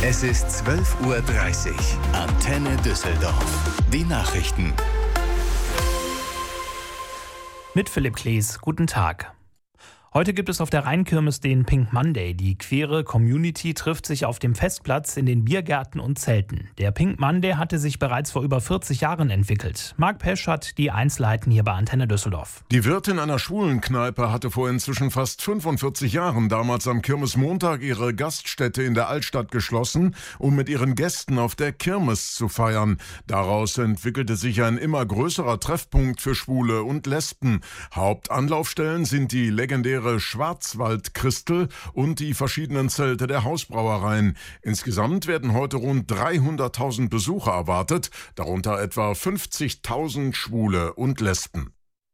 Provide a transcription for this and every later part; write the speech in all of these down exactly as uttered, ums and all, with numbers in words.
Es ist zwölf Uhr dreißig. Antenne Düsseldorf. Die Nachrichten. Mit Philipp Klees. Guten Tag. Heute gibt es auf der Rheinkirmes den Pink Monday. Die queere Community trifft sich auf dem Festplatz in den Biergärten und Zelten. Der Pink Monday hatte sich bereits vor über vierzig Jahren entwickelt. Marc Pesch hat die Einzelheiten hier bei Antenne Düsseldorf. Die Wirtin einer Schwulenkneipe hatte vor inzwischen fast fünfundvierzig Jahren damals am Kirmesmontag ihre Gaststätte in der Altstadt geschlossen, um mit ihren Gästen auf der Kirmes zu feiern. Daraus entwickelte sich ein immer größerer Treffpunkt für Schwule und Lesben. Hauptanlaufstellen sind die legendäre Schwarzwald-Christel und die verschiedenen Zelte der Hausbrauereien. Insgesamt werden heute rund dreihunderttausend Besucher erwartet, darunter etwa fünfzigtausend Schwule und Lesben.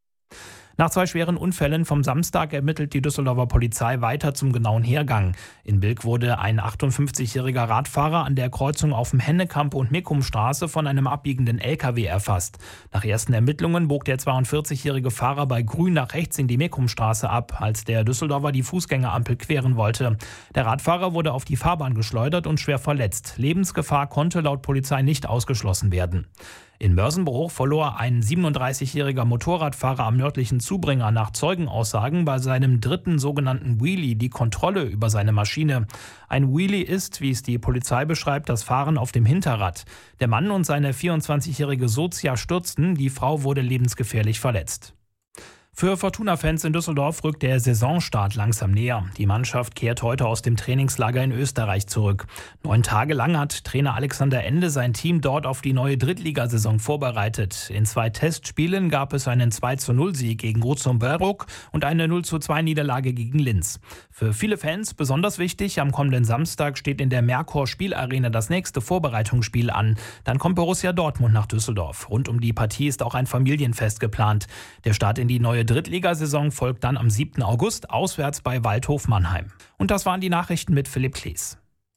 Nach zwei schweren Unfällen vom Samstag ermittelt die Düsseldorfer Polizei weiter zum genauen Hergang. In Bilk wurde ein achtundfünfzigjähriger Radfahrer an der Kreuzung auf dem Hennekamp- und Meckumstraße von einem abbiegenden L K W erfasst. Nach ersten Ermittlungen bog der zweiundvierzigjährige Fahrer bei Grün nach rechts in die Meckumstraße ab, als der Düsseldorfer die Fußgängerampel queren wollte. Der Radfahrer wurde auf die Fahrbahn geschleudert und schwer verletzt. Lebensgefahr konnte laut Polizei nicht ausgeschlossen werden. In Mörsenbruch verlor ein siebenunddreißigjähriger Motorradfahrer am nördlichen Zubringer nach Zeugenaussagen bei seinem dritten sogenannten Wheelie die Kontrolle über seine Maschine. Ein Wheelie ist, wie es die Polizei beschreibt, das Fahren auf dem Hinterrad. Der Mann und seine vierundzwanzigjährige Sozia stürzten, die Frau wurde lebensgefährlich verletzt. Für Fortuna-Fans in Düsseldorf rückt der Saisonstart langsam näher. Die Mannschaft kehrt heute aus dem Trainingslager in Österreich zurück. Neun Tage lang hat Trainer Alexander Ende sein Team dort auf die neue Drittligasaison vorbereitet. In zwei Testspielen gab es einen zwei zu null Sieg gegen Rozenburg und eine null zu zwei Niederlage gegen Linz. Für viele Fans besonders wichtig, am kommenden Samstag steht in der Merkur Spielarena das nächste Vorbereitungsspiel an. Dann kommt Borussia Dortmund nach Düsseldorf. Rund um die Partie ist auch ein Familienfest geplant. Der Start in die neue Drittligasaison folgt dann am siebten August auswärts bei Waldhof Mannheim. Und das waren die Nachrichten mit Philipp Klees.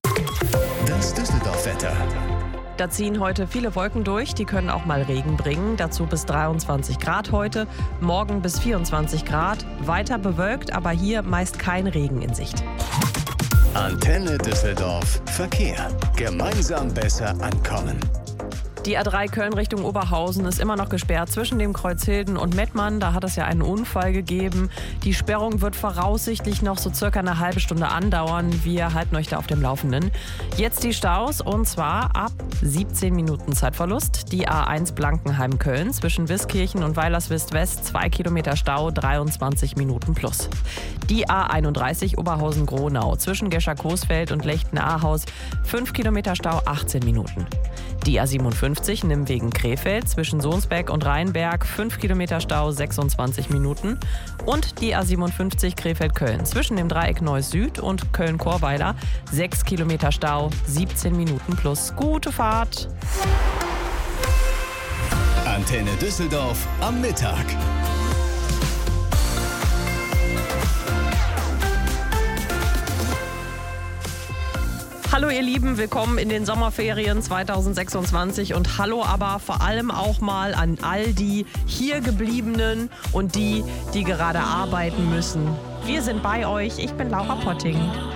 Das Düsseldorf-Wetter. Da ziehen heute viele Wolken durch, die können auch mal Regen bringen. Dazu bis dreiundzwanzig Grad heute, morgen bis vierundzwanzig Grad. Weiter bewölkt, aber hier meist kein Regen in Sicht. Antenne Düsseldorf. Verkehr. Gemeinsam besser ankommen. Die A drei Köln Richtung Oberhausen ist immer noch gesperrt zwischen dem Kreuz Hilden und Mettmann. Da hat es ja einen Unfall gegeben. Die Sperrung wird voraussichtlich noch so circa eine halbe Stunde andauern. Wir halten euch da auf dem Laufenden. Jetzt die Staus und zwar ab siebzehn Minuten Zeitverlust. Die A eins Blankenheim-Köln zwischen Wiskirchen und Weilerswist-West zwei Kilometer Stau, dreiundzwanzig Minuten plus. Die A einunddreißig Oberhausen-Gronau zwischen Gescher-Coesfeld und Lechten-Ahaus fünf Kilometer Stau, achtzehn Minuten. Die A siebenundfünfzig Nimwegen-Krefeld zwischen Sohnsbeck und Rheinberg, fünf Kilometer Stau, sechsundzwanzig Minuten. Und die A siebenundfünfzig Krefeld-Köln zwischen dem Dreieck Neuss Süd und Köln-Chorweiler, sechs Kilometer Stau, siebzehn Minuten plus. Gute Fahrt! Antenne Düsseldorf am Mittag. Hallo ihr Lieben, willkommen in den Sommerferien zweitausendsechsundzwanzig und hallo aber vor allem auch mal an all die hier gebliebenen und die, die gerade arbeiten müssen. Wir sind bei euch, ich bin Laura Potting.